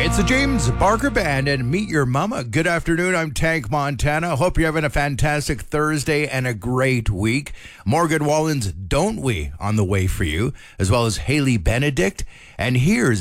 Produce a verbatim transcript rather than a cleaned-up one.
It's the James Barker Band and Meet Your Mama. Good afternoon. I'm Tank Montana. Hope you're having a fantastic Thursday and a great week. Morgan Wallen's Don't We on the way for you, as well as Haley Benedict. And here's